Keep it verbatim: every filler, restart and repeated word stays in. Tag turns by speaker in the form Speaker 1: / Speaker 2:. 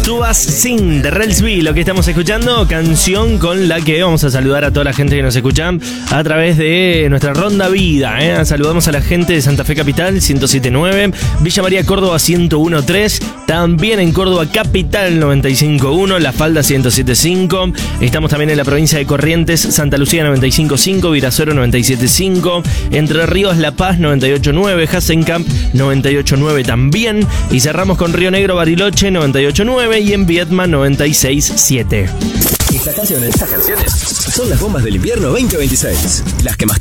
Speaker 1: Tubas Sin de Relsby, lo que estamos escuchando, canción con la que vamos a saludar a toda la gente que nos escucha a través de nuestra ronda vida, ¿eh? Saludamos a la gente de Santa Fe Capital ciento siete punto nueve, Villa María Córdoba ciento uno punto tres, también en Córdoba Capital noventa y cinco punto uno, La Falda ciento siete punto cinco, estamos también en la provincia de Corrientes, Santa Lucía noventa y cinco punto cinco, Virasoro noventa y siete punto cinco, Entre Ríos La Paz noventa y ocho punto nueve, Hasenkamp noventa y ocho punto nueve también, y cerramos con Río Negro Bariloche noventa y ocho punto nueve y en Vietma noventa y seis punto siete.
Speaker 2: Estas canciones, estas canciones son las bombas del invierno veinte veintiséis, las que más